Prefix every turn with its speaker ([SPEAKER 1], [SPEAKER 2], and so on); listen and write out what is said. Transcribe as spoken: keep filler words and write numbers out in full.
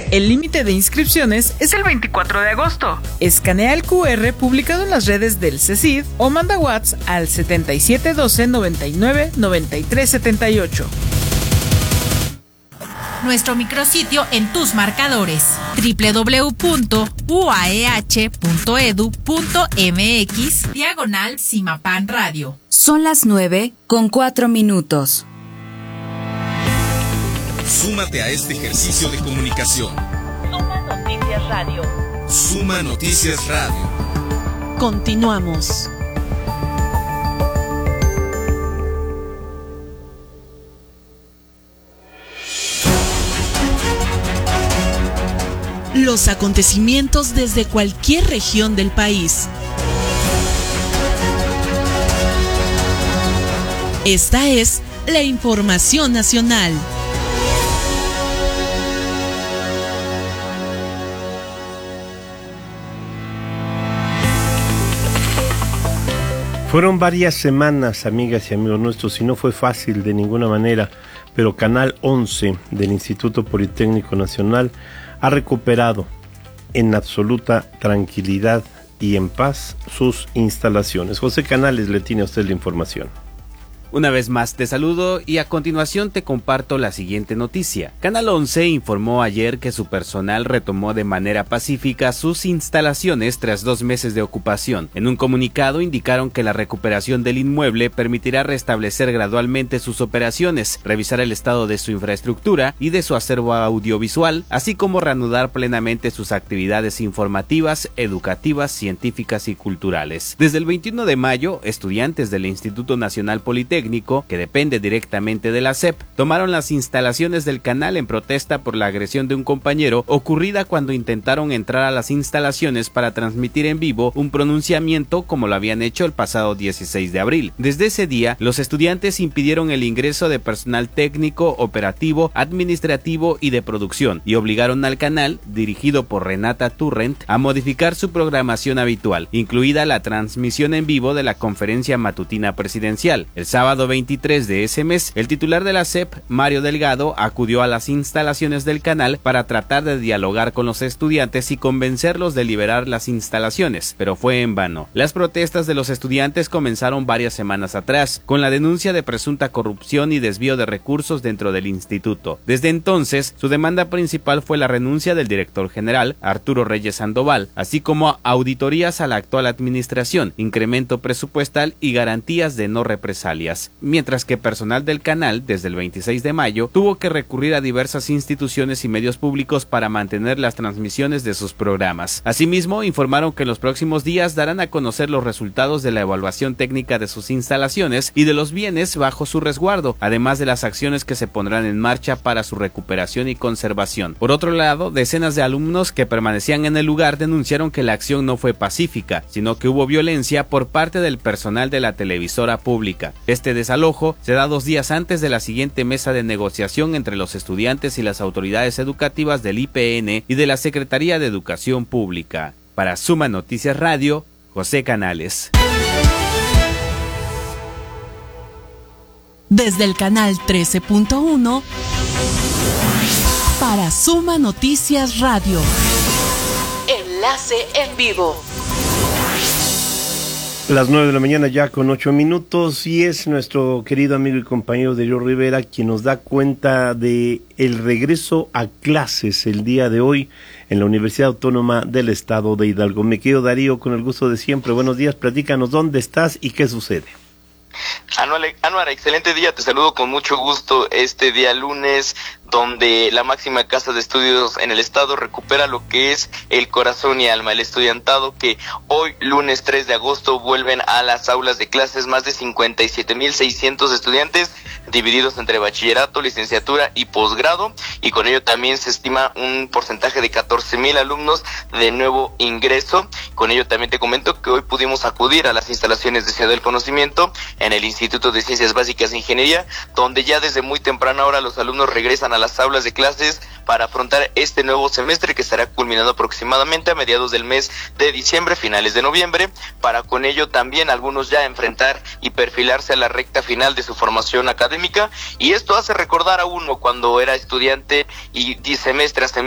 [SPEAKER 1] El límite de inscripciones es el veinticuatro de agosto. Escanea el cu erre publicado en las redes del CECID o manda WhatsApp al setenta y siete doce noventa y nueve noventa y tres setenta y ocho.
[SPEAKER 2] Nuestro micrositio en tus marcadores: doble u doble u doble u punto u a e hache punto e d u punto eme equis diagonal Simapan Radio.
[SPEAKER 3] Son las nueve con cuatro minutos.
[SPEAKER 4] Súmate a este ejercicio de comunicación.
[SPEAKER 5] Suma Noticias Radio.
[SPEAKER 4] Suma Noticias Radio.
[SPEAKER 5] Continuamos. Los acontecimientos desde cualquier región del país. Esta es la información nacional.
[SPEAKER 6] Fueron varias semanas, amigas y amigos nuestros, y no fue fácil de ninguna manera, pero Canal once del Instituto Politécnico Nacional ha recuperado en absoluta tranquilidad y en paz sus instalaciones. José Canales, le tiene a usted la información.
[SPEAKER 7] Una vez más te saludo y a continuación te comparto la siguiente noticia. Canal once informó ayer que su personal retomó de manera pacífica sus instalaciones tras dos meses de ocupación. En un comunicado indicaron que la recuperación del inmueble permitirá restablecer gradualmente sus operaciones, revisar el estado de su infraestructura y de su acervo audiovisual, así como reanudar plenamente sus actividades informativas, educativas, científicas y culturales. Desde el veintiuno de mayo, estudiantes del Instituto Nacional Politécnico, que depende directamente de la S E P, tomaron las instalaciones del canal en protesta por la agresión de un compañero ocurrida cuando intentaron entrar a las instalaciones para transmitir en vivo un pronunciamiento como lo habían hecho el pasado dieciséis de abril. Desde ese día, los estudiantes impidieron el ingreso de personal técnico, operativo, administrativo y de producción y obligaron al canal, dirigido por Renata Turrent, a modificar su programación habitual, incluida la transmisión en vivo de la conferencia matutina presidencial. El sábado veintitrés de ese mes, el titular de la S E P, Mario Delgado, acudió a las instalaciones del canal para tratar de dialogar con los estudiantes y convencerlos de liberar las instalaciones, pero fue en vano. Las protestas de los estudiantes comenzaron varias semanas atrás, con la denuncia de presunta corrupción y desvío de recursos dentro del instituto. Desde entonces, su demanda principal fue la renuncia del director general, Arturo Reyes Sandoval, así como auditorías a la actual administración, incremento presupuestal y garantías de no represalias. Mientras que personal del canal, desde el veintiséis de mayo, tuvo que recurrir a diversas instituciones y medios públicos para mantener las transmisiones de sus programas. Asimismo, informaron que en los próximos días darán a conocer los resultados de la evaluación técnica de sus instalaciones y de los bienes bajo su resguardo, además de las acciones que se pondrán en marcha para su recuperación y conservación. Por otro lado, decenas de alumnos que permanecían en el lugar denunciaron que la acción no fue pacífica, sino que hubo violencia por parte del personal de la televisora pública. Este desalojo se da dos días antes de la siguiente mesa de negociación entre los estudiantes y las autoridades educativas del I P N y de la Secretaría de Educación Pública. Para Suma Noticias Radio, José Canales.
[SPEAKER 5] Desde el canal trece punto uno, para Suma Noticias Radio. Enlace en vivo.
[SPEAKER 6] Las nueve de la mañana ya con ocho minutos y es nuestro querido amigo y compañero Darío Rivera quien nos da cuenta de el regreso a clases el día de hoy en la Universidad Autónoma del Estado de Hidalgo. Me quedo Darío con el gusto de siempre. Buenos días, platícanos dónde estás y qué sucede.
[SPEAKER 8] Anuar, Anuar, excelente día, te saludo con mucho gusto este día lunes, donde la máxima casa de estudios en el estado recupera lo que es el corazón y alma, el estudiantado que hoy lunes tres de agosto vuelven a las aulas de clases, más de cincuenta y siete mil seiscientos estudiantes divididos entre bachillerato, licenciatura y posgrado, y con ello también se estima un porcentaje de catorce mil alumnos de nuevo ingreso. Con ello también te comento que hoy pudimos acudir a las instalaciones de Ciudad del Conocimiento en el Instituto de Ciencias Básicas e Ingeniería, donde ya desde muy temprana hora los alumnos regresan a las aulas de clases para afrontar este nuevo semestre que estará culminando aproximadamente a mediados del mes de diciembre, finales de noviembre, para con ello también algunos ya enfrentar y perfilarse a la recta final de su formación académica, y esto hace recordar a uno cuando era estudiante y semestre a semestre